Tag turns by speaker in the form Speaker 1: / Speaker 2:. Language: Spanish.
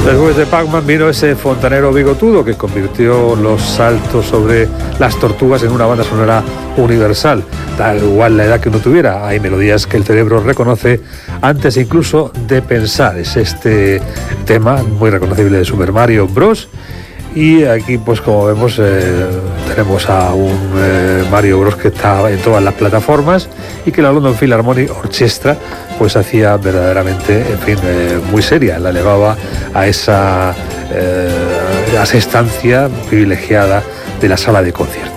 Speaker 1: Después de Pac-Man vino ese fontanero bigotudo que convirtió los saltos sobre las tortugas en una banda sonora universal. Da igual la edad que uno tuviera, hay melodías que el cerebro reconoce antes incluso de pensar. Es este tema muy reconocible de Super Mario Bros. Y aquí, pues como vemos, tenemos a un Mario Bros que está en todas las plataformas y que la London Philharmonic Orchestra pues hacía verdaderamente, en fin, muy seria, la elevaba a esa estancia privilegiada de la sala de conciertos.